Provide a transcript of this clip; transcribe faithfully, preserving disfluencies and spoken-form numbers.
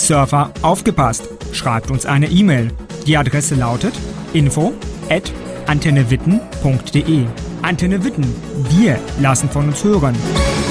Surfer aufgepasst. Schreibt uns eine E-Mail. Die Adresse lautet info at antennewitten punkt de. Antenne Witten. Wir lassen von uns hören.